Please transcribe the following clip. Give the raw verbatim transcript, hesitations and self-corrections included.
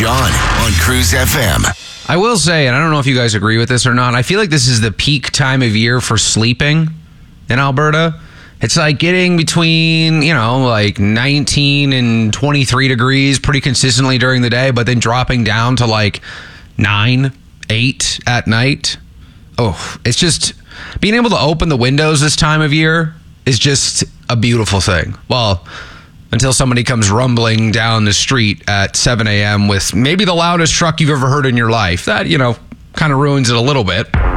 John on Cruise F M. I will say, and I don't know if you guys agree with this or not, I feel like this is the peak time of year for sleeping in Alberta. It's like getting between, you know, like nineteen and twenty-three degrees pretty consistently during the day, but then dropping down to like nine, eight at night. Oh, it's just being able to open the windows this time of year is just a beautiful thing. Well, until somebody comes rumbling down the street at seven a.m. with maybe the loudest truck you've ever heard in your life. That, you know, kind of ruins it a little bit.